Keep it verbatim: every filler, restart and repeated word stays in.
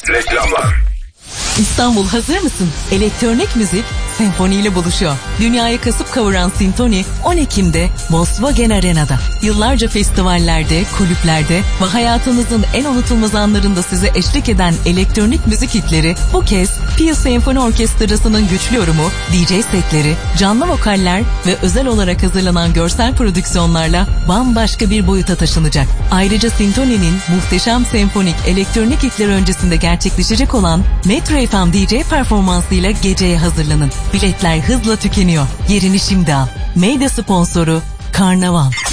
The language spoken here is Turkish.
Reklamlar. İstanbul, hazır mısın? Elektronik müzik senfoniyle buluşuyor. Dünyayı kasıp kavuran Sintoni on Ekim'de Volkswagen Arena'da. Yıllarca festivallerde, kulüplerde ve hayatınızın en unutulmaz anlarında size eşlik eden elektronik müzik hitleri bu kez Pia Senfoni Orkestrası'nın güçlü yorumu, D J setleri, canlı vokaller ve özel olarak hazırlanan görsel prodüksiyonlarla bambaşka bir boyuta taşınacak. Ayrıca Sintoni'nin muhteşem senfonik elektronik hitler öncesinde gerçekleşecek olan Metro F M D J performansıyla geceye hazırlanın. Biletler hızla tükeniyor. Yerini şimdi al. Medya sponsoru Karnaval.